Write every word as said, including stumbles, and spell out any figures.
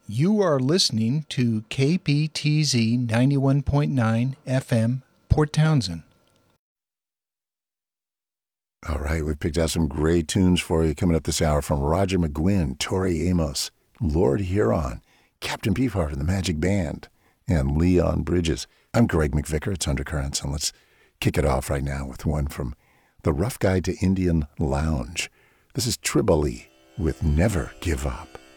You are listening to K P T Z ninety-one point nine F M, Port Townsend. All right, we've picked out some great tunes for you coming up this hour from Roger McGuinn, Tori Amos, Lord Huron, Captain Beefheart and the Magic Band, and Leon Bridges. I'm Greg McVicker. It's Undercurrents, and let's kick it off right now with one from The Rough Guide to Indian Lounge. This is Tribali with Never Give Up.